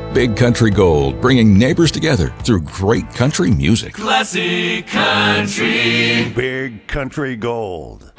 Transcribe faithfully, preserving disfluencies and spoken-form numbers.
Big Country Gold, bringing neighbors together through great country music. Classic country. Big Country Gold.